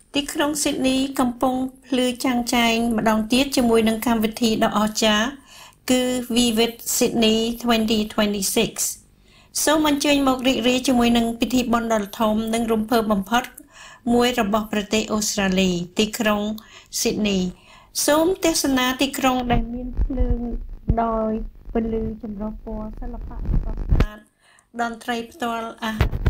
ទីក្រុង Sydney កំពុងភ្លឺចាំងចែងម្ដងទៀតជាមួយនឹងកម្មវិធីដ៏អស្ចារ្យគឺ Vivid Sydney 2026 សូមអញ្ជើញមករីករាយជាមួយនឹងពិធីបុណ្យដ៏ធំនិងរំភើបបំផុតមួយរបស់ប្រទេសអូស្ត្រាលីទីក្រុង Sydney សូមទស្សនាទីក្រុងដែលមានភ្លើងដោយពន្លឺចម្រុះពណ៌សិល្បៈស្រស់ស្អាតតន្ត្រីផ្ទាល់អាហារ